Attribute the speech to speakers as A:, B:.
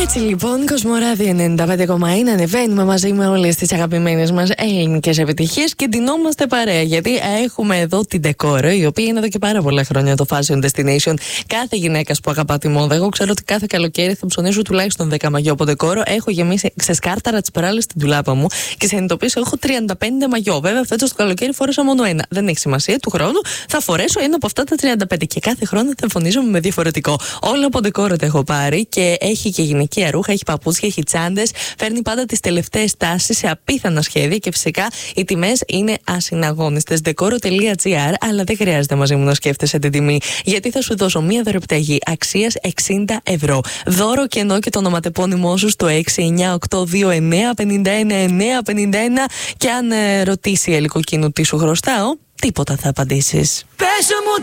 A: Έτσι λοιπόν, Κοσμοράδιο 95,1, ανεβαίνουμε μαζί με όλες τις αγαπημένες μας ελληνικές επιτυχίες και ντυνόμαστε παρέα. Γιατί έχουμε εδώ την Decoro, η οποία είναι εδώ και πάρα πολλά χρόνια το Fashion Destination. Κάθε γυναίκα που αγαπά τη μόδα, εγώ ξέρω ότι κάθε καλοκαίρι θα ψωνίσω τουλάχιστον 10 μαγιό από Decoro. Έχω γεμίσει ξεσκάρταρα τις παράλληλες στην τουλάπα μου και συνειδητοποίησα έχω 35 μαγιό. Βέβαια, φέτος το καλοκαίρι φόρεσα μόνο ένα. Δεν έχει σημασία, του χρόνου θα φορέσω ένα από αυτά τα 35 και κάθε χρόνο θα εμφανίζομαι με διαφορετικό. Όλα από Decoro τα έχω πάρει και έχει και γυναικεία ρούχα, έχει παπούτσια, έχει τσάντες. Φέρνει πάντα τις τελευταίες τάσεις σε απίθανα σχέδια και φυσικά οι τιμές είναι ασυναγώνιστες. Decoro.gr, αλλά δεν χρειάζεται μαζί μου να σκέφτεσαι την τιμή, γιατί θα σου δώσω μία δωρεπιταγή αξίας 60 ευρώ. Δώρο κενό και το ονοματεπώνυμό σου στο 69829519951 και αν ρωτήσει η Ελικοκίνου τι σου χρωστάω, τίποτα θα απαντήσεις.
B: Πες μου